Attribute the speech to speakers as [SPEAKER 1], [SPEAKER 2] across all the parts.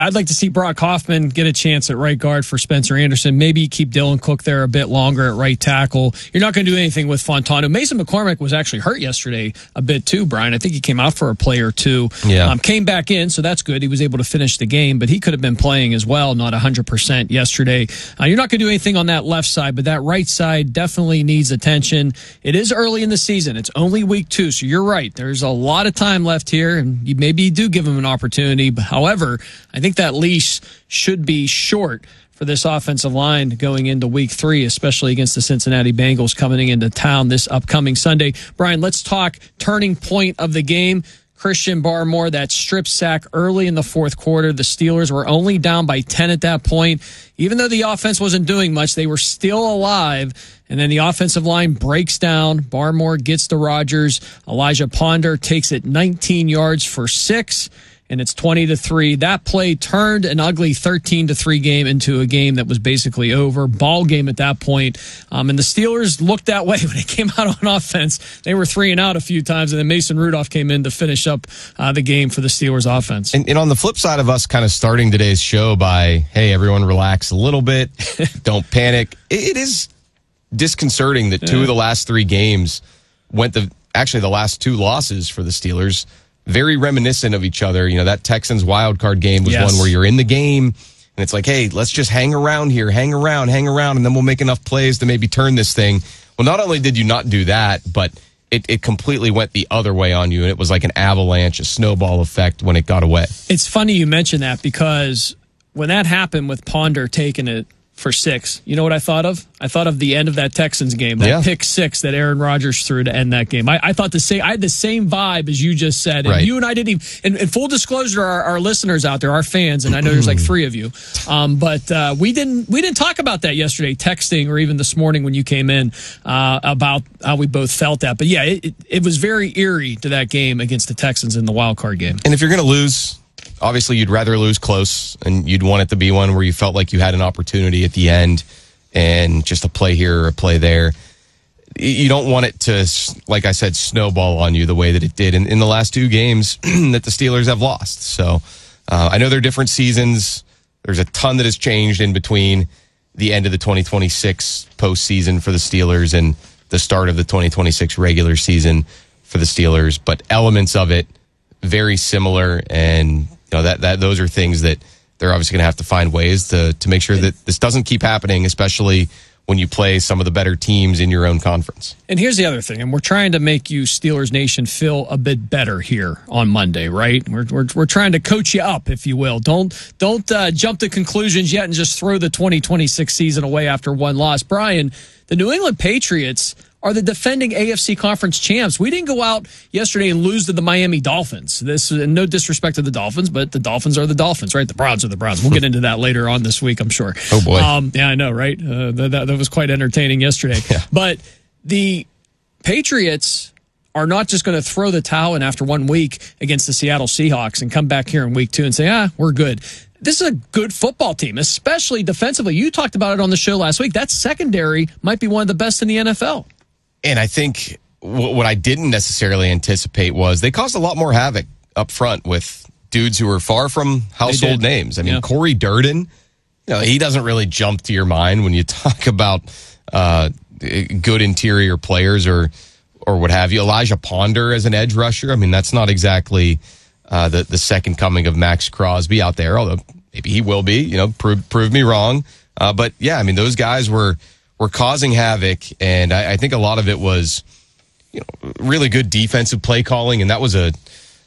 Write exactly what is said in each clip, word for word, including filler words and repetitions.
[SPEAKER 1] I'd like to see Brock Hoffman get a chance at right guard for Spencer Anderson. Maybe keep Dylan Cook there a bit longer at right tackle. You're not going to do anything with Fontano. Mason McCormick was actually hurt yesterday a bit too, Brian. I think he came out for a play or two.
[SPEAKER 2] Yeah.
[SPEAKER 1] Um, came back in, so that's good. He was able to finish the game, but he could have been playing as well, not one hundred percent yesterday. Uh, you're not going to do anything on that left side, but that right side definitely needs attention. It is early in the season. It's only week two, so you're right. There's a lot of time left here, and you maybe you do give him an opportunity. But however, I think that leash should be short for this offensive line going into week three, especially against the Cincinnati Bengals coming into town this upcoming Sunday. Brian, let's talk turning point of the game. Christian Barmore, that strip sack early in the fourth quarter. The Steelers were only down by ten at that point. Even though the offense wasn't doing much, they were still alive. And then the offensive line breaks down. Barmore gets to Rodgers. Elijah Ponder takes it nineteen yards for six. And it's twenty to three. That play turned an ugly thirteen to three game into a game that was basically over. Ball game at that point. Um, and the Steelers looked that way when they came out on offense. They were three and out a few times, and then Mason Rudolph came in to finish up uh, the game for the Steelers offense.
[SPEAKER 2] And, and on the flip side of us kind of starting today's show by, hey, everyone relax a little bit. Don't panic. It, it is disconcerting that two yeah. of the last three games went the, actually the last two losses for the Steelers, very reminiscent of each other. You know, that Texans wild card game was
[SPEAKER 1] yes.
[SPEAKER 2] one where you're in the game and it's like, hey, let's just hang around here, hang around, hang around, and then we'll make enough plays to maybe turn this thing. Well, not only did you not do that, but it, it completely went the other way on you, and it was like an avalanche, a snowball effect when it got away.
[SPEAKER 1] It's funny you mention that, because when that happened with Ponder taking it for six, you know what I thought of? I thought of the end of that Texans game, that
[SPEAKER 2] yeah.
[SPEAKER 1] pick six that Aaron Rodgers threw to end that game. I, I thought the same. I had the same vibe as you just said, and
[SPEAKER 2] right.
[SPEAKER 1] you and I didn't even. And, and full disclosure, our, our listeners out there, our fans, and I know there's like three of you, um, but uh, we didn't we didn't talk about that yesterday, texting or even this morning when you came in uh, about how we both felt that. But yeah, it, it, it was very eerie to that game against the Texans in the wild card game.
[SPEAKER 2] And if you're going to lose, obviously you'd rather lose close, and you'd want it to be one where you felt like you had an opportunity at the end. And just a play here or a play there. You don't want it to, like I said, snowball on you the way that it did in, in the last two games that the Steelers have lost. So uh, I know they're different seasons. There's a ton that has changed in between the end of the twenty twenty-six postseason for the Steelers and the start of the twenty twenty-six regular season for the Steelers. But elements of it very similar, and you know that that those are things that they're obviously going to have to find ways to to make sure that this doesn't keep happening, especially when you play some of the better teams in your own conference.
[SPEAKER 1] And here's the other thing, and we're trying to make you Steelers Nation feel a bit better here on Monday, right? We're we're, we're trying to coach you up, if you will. Don't don't uh, jump to conclusions yet and just throw the twenty twenty-six season away after one loss. Brian, the New England Patriots are the defending A F C Conference champs. We didn't go out yesterday and lose to the Miami Dolphins. This, and no disrespect to the Dolphins, but the Dolphins are the Dolphins, right? The Browns are the Browns. We'll get into that later on this week, I'm sure.
[SPEAKER 2] Oh, boy.
[SPEAKER 1] Um, yeah, I know, right? Uh, that, that was quite entertaining yesterday.
[SPEAKER 2] Yeah.
[SPEAKER 1] But the Patriots are not just going to throw the towel in after one week against the Seattle Seahawks and come back here in week two and say, ah, we're good. This is a good football team, especially defensively. You talked about it on the show last week. That secondary might be one of the best in the N F L.
[SPEAKER 2] And I think what I didn't necessarily anticipate was they caused a lot more havoc up front with dudes who were far from household names. I mean, yeah. Corey Durden, you know, he doesn't really jump to your mind when you talk about uh, good interior players or or what have you. Elijah Ponder as an edge rusher. I mean, that's not exactly uh, the the second coming of Max Crosby out there, although maybe he will be. You know, prove prove me wrong. Uh, but yeah, I mean, those guys were. were causing havoc, and I, I think a lot of it was, you know, really good defensive play calling, and that was a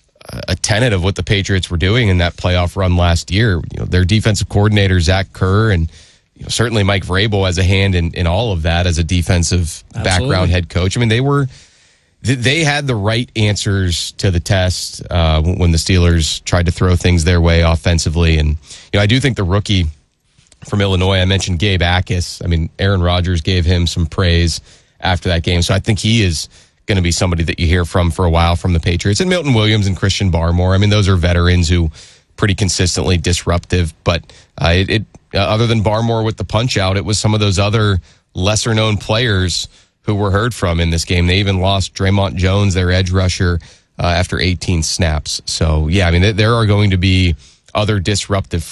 [SPEAKER 2] a tenet of what the Patriots were doing in that playoff run last year. You know, their defensive coordinator Zach Kerr, and you know, certainly Mike Vrabel has a hand in, in all of that as a defensive Absolutely. background head coach. I mean, they were they had the right answers to the test uh, when the Steelers tried to throw things their way offensively, and you know, I do think the rookie from Illinois, I mentioned Gabe Akis. I mean, Aaron Rodgers gave him some praise after that game. So I think he is going to be somebody that you hear from for a while from the Patriots. And Milton Williams and Christian Barmore. I mean, those are veterans who pretty consistently disruptive. But uh, it, it uh, other than Barmore with the punch out, it was some of those other lesser known players who were heard from in this game. They even lost Draymond Jones, their edge rusher, uh, after eighteen snaps. So yeah, I mean, there are going to be other disruptive